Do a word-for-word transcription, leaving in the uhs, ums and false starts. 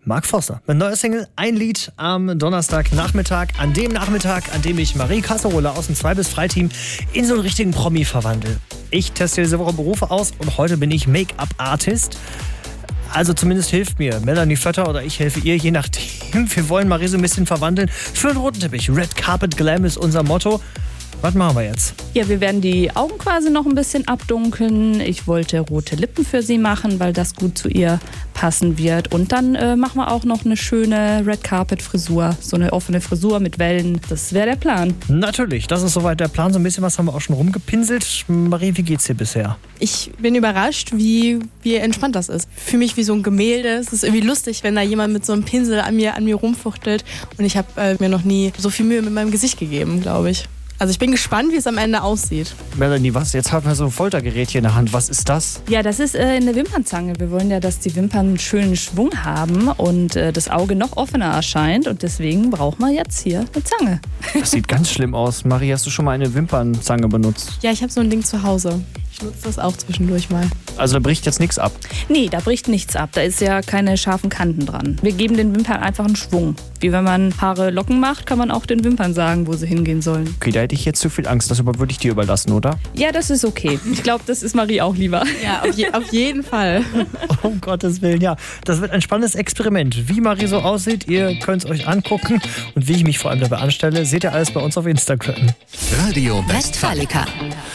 Mark Forster mit neuer Single, ein Lied am Donnerstagnachmittag, an dem Nachmittag, an dem ich Marie Kasserolle aus dem zwei bis drei Team in so einen richtigen Promi verwandle. Ich teste diese Woche Berufe aus und heute bin ich Make-up-Artist. Also zumindest hilft mir Melanie Vötter oder ich helfe ihr, je nachdem. Wir wollen Marie so ein bisschen verwandeln für einen roten Teppich. Red Carpet Glam ist unser Motto. Was machen wir jetzt? Ja, wir werden die Augen quasi noch ein bisschen abdunkeln. Ich wollte rote Lippen für sie machen, weil das gut zu ihr passen wird. Und dann äh, machen wir auch noch eine schöne Red Carpet Frisur. So eine offene Frisur mit Wellen. Das wäre der Plan. Natürlich, das ist soweit der Plan. So ein bisschen was haben wir auch schon rumgepinselt. Marie, wie geht's dir bisher? Ich bin überrascht, wie, wie entspannt das ist. Für mich wie so ein Gemälde. Es ist irgendwie lustig, wenn da jemand mit so einem Pinsel an mir, an mir rumfuchtelt. Und ich habe äh, mir noch nie so viel Mühe mit meinem Gesicht gegeben, glaube ich. Also ich bin gespannt, wie es am Ende aussieht. Melanie, was? Jetzt haben wir so ein Foltergerät hier in der Hand. Was ist das? Ja, das ist äh, eine Wimpernzange. Wir wollen ja, dass die Wimpern einen schönen Schwung haben und äh, das Auge noch offener erscheint. Und deswegen brauchen wir jetzt hier eine Zange. Das sieht ganz schlimm aus. Marie, hast du schon mal eine Wimpernzange benutzt? Ja, ich habe so ein Ding zu Hause. Ich nutze das auch zwischendurch mal. Also da bricht jetzt nichts ab? Nee, da bricht nichts ab. Da ist ja keine scharfen Kanten dran. Wir geben den Wimpern einfach einen Schwung. Wie wenn man Haare locken macht, kann man auch den Wimpern sagen, wo sie hingehen sollen. Okay, da hätte ich jetzt zu viel Angst. Das würde ich dir überlassen, oder? Ja, das ist okay. Ich glaube, das ist Marie auch lieber. Ja, auf, je, auf jeden Fall. Um Gottes Willen, ja. Das wird ein spannendes Experiment. Wie Marie so aussieht, ihr könnt es euch angucken. Und wie ich mich vor allem dabei anstelle, seht ihr alles bei uns auf Instagram. Radio Westfalica.